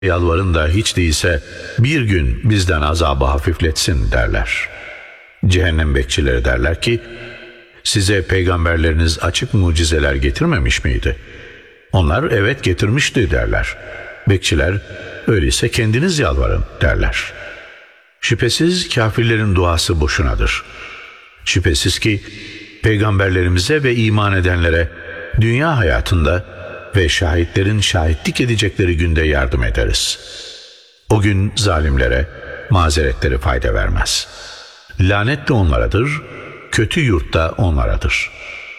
yalvarın da hiç değilse bir gün bizden azabı hafifletsin derler. Cehennem bekçileri derler ki, size peygamberleriniz açık mucizeler getirmemiş miydi? Onlar evet getirmişti derler. Bekçiler, öyleyse kendiniz yalvarın derler. Şüphesiz kafirlerin duası boşunadır. Şüphesiz ki peygamberlerimize ve iman edenlere dünya hayatında ve şahitlerin şahitlik edecekleri günde yardım ederiz. O gün zalimlere mazeretleri fayda vermez. Lanet de onlaradır, kötü yurt da onlaradır.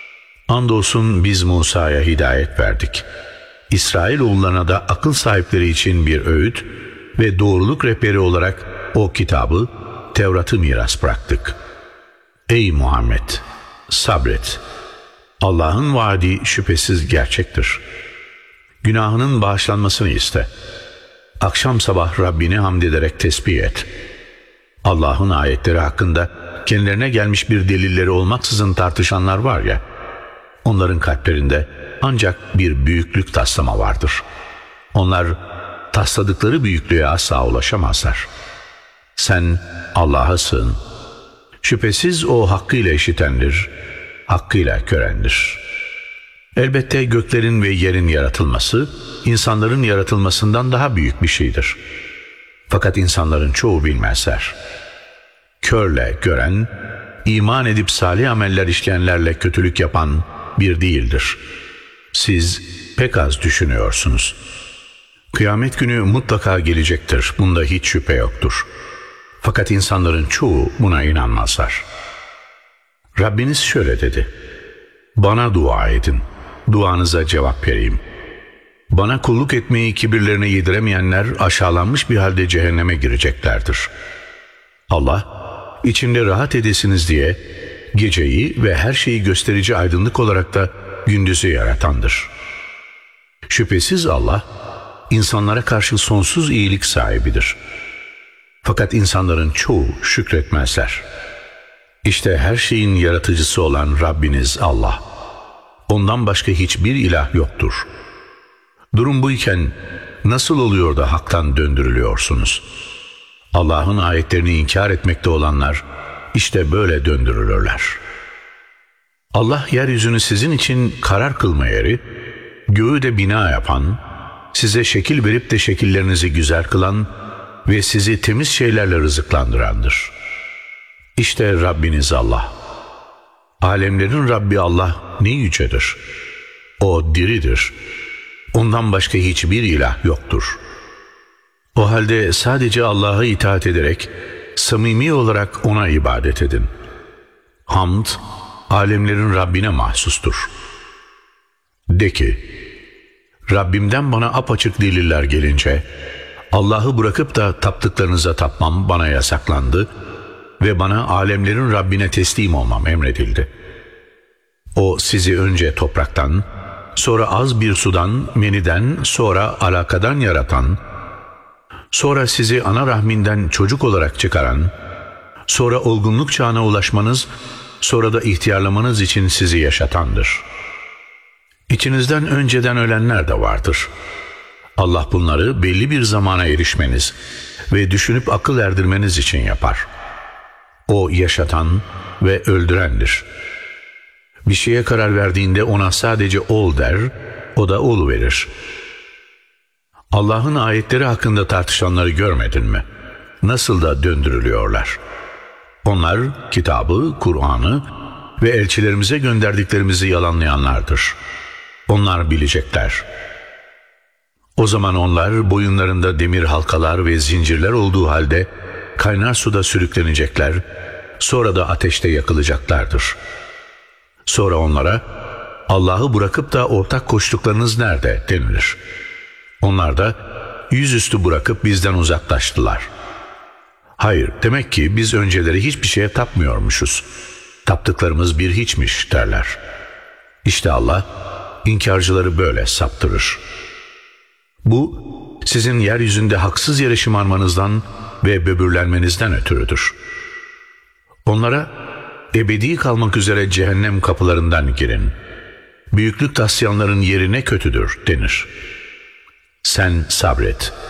Andolsun biz Musa'ya hidayet verdik. İsrailoğullarına da akıl sahipleri için bir öğüt ve doğruluk rehberi olarak o kitabı, Tevrat'ı miras bıraktık. Ey Muhammed! Sabret. Allah'ın vaadi şüphesiz gerçektir. Günahının bağışlanmasını iste. Akşam sabah Rabbini hamd ederek tesbih et. Allah'ın ayetleri hakkında kendilerine gelmiş bir delilleri olmaksızın tartışanlar var ya, onların kalplerinde ancak bir büyüklük taslama vardır. Onlar tasladıkları büyüklüğe asla ulaşamazlar. Sen Allah'a sığın. Şüphesiz o hakkıyla işitendir, hakkıyla görendir. Elbette göklerin ve yerin yaratılması, insanların yaratılmasından daha büyük bir şeydir. Fakat insanların çoğu bilmezler. Körle gören, iman edip salih ameller işleyenlerle kötülük yapan bir değildir. Siz pek az düşünüyorsunuz. Kıyamet günü mutlaka gelecektir, bunda hiç şüphe yoktur. Fakat insanların çoğu buna inanmazlar. Rabbiniz şöyle dedi: bana dua edin, duanıza cevap vereyim. Bana kulluk etmeyi kibirlerine yediremeyenler aşağılanmış bir halde cehenneme gireceklerdir. Allah, içinde rahat edesiniz diye geceyi ve her şeyi gösterici aydınlık olarak da gündüzü yaratandır. Şüphesiz Allah, insanlara karşı sonsuz iyilik sahibidir. Fakat insanların çoğu şükretmezler. İşte her şeyin yaratıcısı olan Rabbiniz Allah. Ondan başka hiçbir ilah yoktur. Durum buyken nasıl oluyor da haktan döndürülüyorsunuz? Allah'ın ayetlerini inkar etmekte olanlar işte böyle döndürülürler. Allah yeryüzünü sizin için karar kılma yeri, göğü de bina yapan, size şekil verip de şekillerinizi güzel kılan ve sizi temiz şeylerle rızıklandırandır. İşte Rabbiniz Allah. Alemlerin Rabbi Allah ne yücedir. O diridir. Ondan başka hiçbir ilah yoktur. O halde sadece Allah'a itaat ederek samimi olarak ona ibadet edin. Hamd, alemlerin Rabbine mahsustur. De ki, Rabbimden bana apaçık deliller gelince, Allah'ı bırakıp da taptıklarınıza tapmam bana yasaklandı ve bana alemlerin Rabbine teslim olmam emredildi. O sizi önce topraktan, sonra az bir sudan, meniden, sonra alakadan yaratan, sonra sizi ana rahminden çocuk olarak çıkaran, sonra olgunluk çağına ulaşmanız, sonra da ihtiyarlamanız için sizi yaşatandır. İçinizden önceden ölenler de vardır. Allah bunları belli bir zamana erişmeniz ve düşünüp akıl erdirmeniz için yapar. O yaşatan ve öldürendir. Bir şeye karar verdiğinde ona sadece ol der, o da oluverir. Allah'ın ayetleri hakkında tartışanları görmedin mi? Nasıl da döndürülüyorlar. Onlar kitabı, Kur'an'ı ve elçilerimize gönderdiklerimizi yalanlayanlardır. Onlar bilecekler. O zaman onlar boyunlarında demir halkalar ve zincirler olduğu halde kaynar suda sürüklenecekler, sonra da ateşte yakılacaklardır. Sonra onlara, Allah'ı bırakıp da ortak koştuklarınız nerede denilir. Onlar da yüzüstü bırakıp bizden uzaklaştılar. Hayır, demek ki biz önceleri hiçbir şeye tapmıyormuşuz. Taptıklarımız bir hiçmiş derler. İşte Allah inkarcıları böyle saptırır. Bu sizin yeryüzünde haksız yere şımarmanızdan ve böbürlenmenizden ötürüdür. Onlara ebedi kalmak üzere cehennem kapılarından girin. Büyüklük taslayanların yeri ne kötüdür denir. Sen sabret.